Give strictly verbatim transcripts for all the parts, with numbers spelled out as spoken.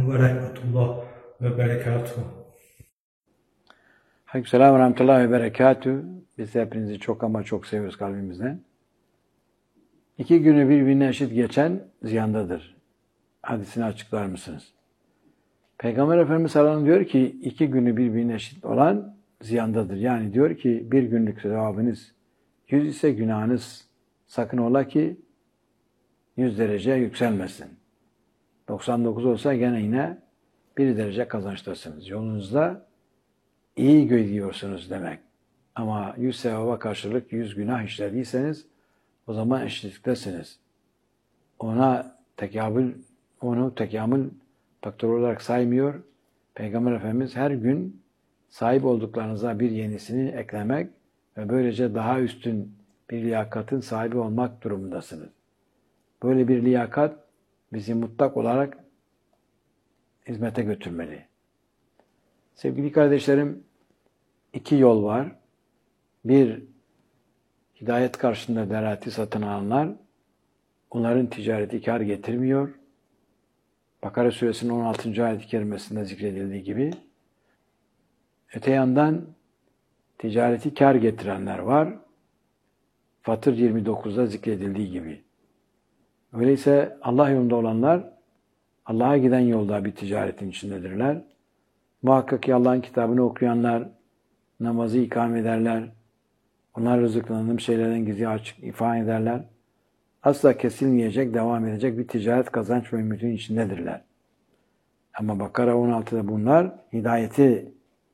ve rahmetullah ve berekatuhu. Aleykümselam ve rahmetullahi ve berekatuhu. Biz hepinizi çok ama çok seviyoruz kalbimizden. İki günü birbirine eşit geçen ziyandadır. Hadisini açıklar mısınız? Peygamber Efendimiz sallallahu aleyhi ve sellem diyor ki iki günü birbirine eşit olan ziyandadır. Yani diyor ki bir günlük sevabınız yüz ise günahınız sakın ola ki yüz derece yükselmesin. doksan dokuz olsa gene yine bir derece kazançtasınız. Yolunuzda iyi gidiyorsunuz demek. Ama yüz sevaba karşılık yüz günah işlediyseniz o zaman eşitliktesiniz. Ona tekamül, onu tekamül faktörü olarak saymıyor. Peygamber Efendimiz her gün sahip olduklarınıza bir yenisini eklemek ve böylece daha üstün bir liyakatın sahibi olmak durumundasınız. Böyle bir liyakat bizi mutlak olarak hizmete götürmeli. Sevgili kardeşlerim, iki yol var. Bir, hidayet karşısında derahati satın alanlar, onların ticareti kar getirmiyor. Bakara suresinin on altıncı ayet-i kerimesinde zikredildiği gibi. Öte yandan ticareti kar getirenler var. Fatır yirmi dokuzda zikredildiği gibi. Öyleyse Allah yolunda olanlar, Allah'a giden yolda bir ticaretin içindedirler. Muhakkak ki Allah'ın kitabını okuyanlar, namazı ikame ederler, onlar rızıklandığım şeylerden gizli açık ifade ederler. Asla kesilmeyecek, devam edecek bir ticaret kazanç ve ümitin içindedirler. Ama Bakara on altıda bunlar hidayeti,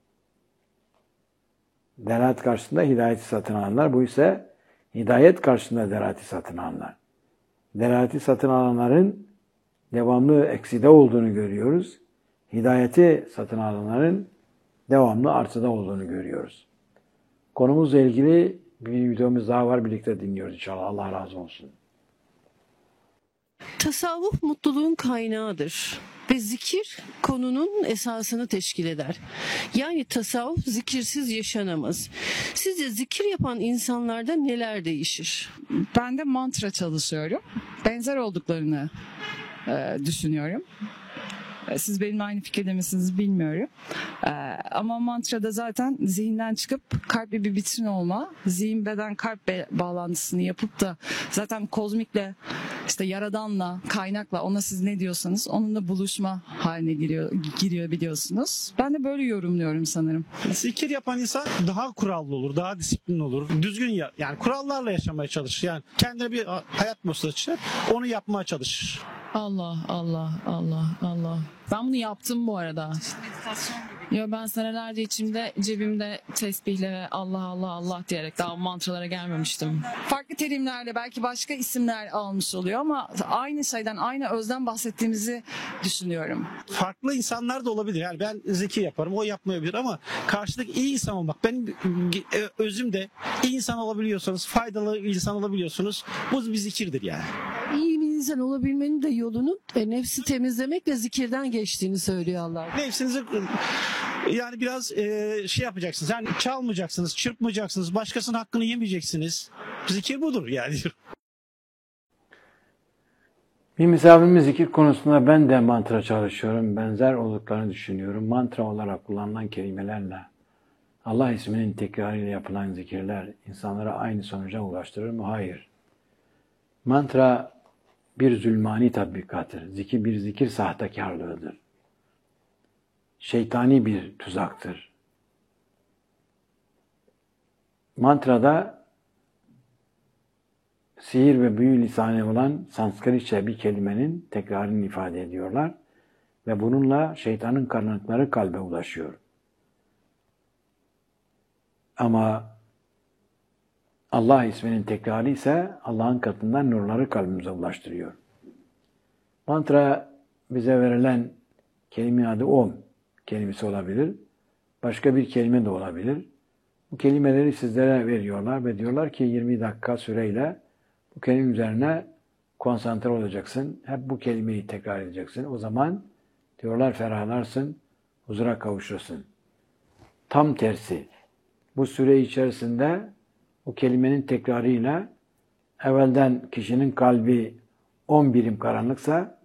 delalet karşısında hidayeti satın alanlar. Bu ise hidayet karşısında delaleti satın alanlar. Delaleti satın alanların devamlı ekside olduğunu görüyoruz. Hidayeti satın alanların devamlı artıda olduğunu görüyoruz. Konumuzla ilgili bir videomuz daha var. Birlikte dinliyoruz inşallah. Allah razı olsun. Tasavvuf mutluluğun kaynağıdır ve zikir konunun esasını teşkil eder. Yani tasavvuf zikirsiz yaşanamaz. Sizce zikir yapan insanlarda neler değişir? Ben de mantra çalışıyorum. Benzer olduklarını e, düşünüyorum. Siz benimle aynı fikirde misiniz bilmiyorum. Ee, ama mantrada zaten zihinden çıkıp kalple bir bütün olma, zihin beden kalp be- bağlantısını yapıp da zaten kozmikle, işte yaradanla, kaynakla, ona siz ne diyorsanız onunla buluşma haline giriyor, giriyor biliyorsunuz. Ben de böyle yorumluyorum sanırım. Zikir yapan insan daha kurallı olur, daha disiplinli olur. Düzgün ya, yani kurallarla yaşamaya çalışır. Yani kendine bir hayat mottosu açar, onu yapmaya çalışır. Allah Allah Allah Allah. Ben bunu yaptım bu arada. Meditasyon gibi. Ya ben senelerce içimde cebimde tesbihle ve Allah Allah Allah diyerek daha mantralara gelmemiştim. Farklı terimlerle belki başka isimler almış oluyor ama aynı şeyden, aynı özden bahsettiğimizi düşünüyorum. Farklı insanlar da olabilir. Yani ben zikir yaparım, o yapmayabilir ama karşıdaki iyi insan olmak. Benim özümde iyi insan olabiliyorsanız, faydalı insan olabiliyorsunuz. Bu bir zikirdir yani. İyi bir insan olabilmenin de yolunun e, nefsi temizlemek ve zikirden geçtiğini söylüyor Allah. Nefsinizi yani biraz e, şey yapacaksınız. Yani çalmayacaksınız, çırpmayacaksınız, başkasının hakkını yemeyeceksiniz. Zikir budur yani. Bir misafirimiz zikir konusunda ben de mantra çalışıyorum. Benzer olduklarını düşünüyorum. Mantra olarak kullanılan kelimelerle Allah isminin tekrarıyla yapılan zikirler insanlara aynı sonuca ulaştırır mı? Hayır. Mantra bir zulmani tatbikattır. Zikir bir zikir sahtekarlığıdır. Şeytani bir tuzaktır. Mantrada sihir ve büyü lisanı olan Sanskritçe bir kelimenin tekrarını ifade ediyorlar ve bununla şeytanın karanlıkları kalbe ulaşıyor. Ama Allah isminin tekrarı ise Allah'ın katından nurları kalbimize ulaştırıyor. Mantra bize verilen kelime adı Om kelimesi olabilir. Başka bir kelime de olabilir. Bu kelimeleri sizlere veriyorlar ve diyorlar ki yirmi dakika süreyle bu kelime üzerine konsantre olacaksın. Hep bu kelimeyi tekrar edeceksin. O zaman diyorlar ferahlarsın, huzura kavuşursun. Tam tersi. Bu süre içerisinde o kelimenin tekrarıyla evvelden kişinin kalbi on birim karanlıksa